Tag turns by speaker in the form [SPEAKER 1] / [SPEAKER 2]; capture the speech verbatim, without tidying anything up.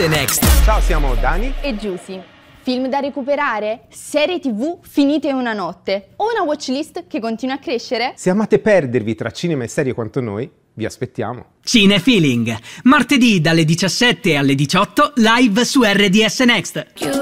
[SPEAKER 1] Next.
[SPEAKER 2] Ciao, siamo Dani
[SPEAKER 3] e Giusy. Film da recuperare? Serie tv finite in una notte? O una watchlist che continua a crescere?
[SPEAKER 2] Se amate perdervi tra cinema e serie quanto noi, vi aspettiamo.
[SPEAKER 1] Cinefeeling, martedì dalle diciassette alle diciotto, live su R D S Next.